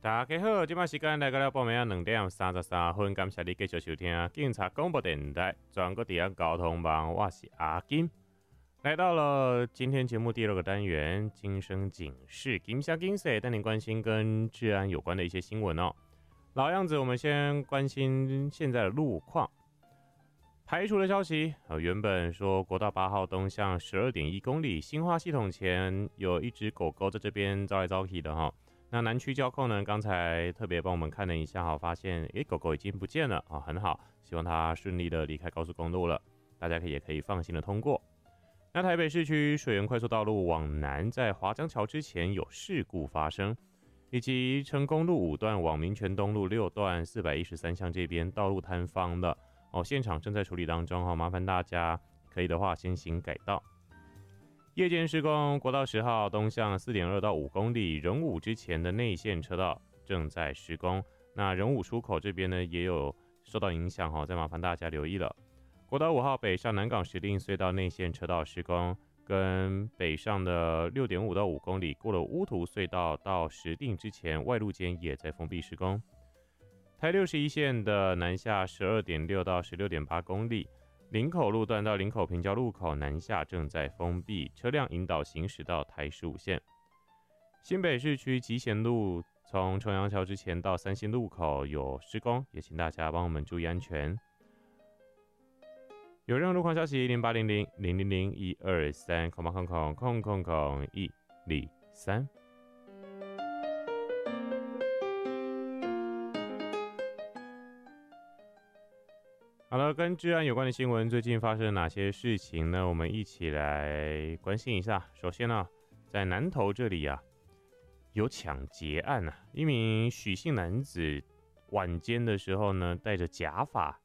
大家好，这摆时间来到了报名2点33分，感谢你继续收听警察广播电台全国第一交通网，我是阿金。来到了今天节目第2个单元，今生警示，警下警示，带您关心跟治安有关的一些新闻哦。老样子，我们先关心现在的路况。排除的消息，原本说国道8号东向12.1公里，新化系统前有一只狗狗在这边招来招去的哈。那南区交控呢，刚才特别帮我们看了一下，发现狗狗已经不见了啊，很好，希望它顺利的离开高速公路了，大家也可以放心的通过。那台北市区水源快速道路往南，在华江桥之前有事故发生，以及成功路5段往民权东路6段413巷这边道路坍方了哦，现场正在处理当中哈，麻烦大家可以的话先行改道。夜间施工，国道10号东向4.2到5公里，仁武之前的内线车道正在施工。那仁武出口这边呢也有受到影响哈，再麻烦大家留意了。国道5号北上南港石碇隧道内线车道施工，跟北上的6.5到5公里过了乌涂隧道到石碇之前外路间也在封闭施工。台61线的南下12.6到16.8公里。林口路段到林口平交路口南下正在封闭，车辆引导行驶到台15线。新北市区集贤路从重阳桥之前到3线路口有施工，也请大家帮我们注意安全。有任何路况消息0800-000-123-000-123。好了，跟治安有关的新闻，最近发生了哪些事情呢？我们一起来关心一下。首先呢，在南投这里啊，有抢劫案啊，一名许姓男子晚间的时候呢，戴着假发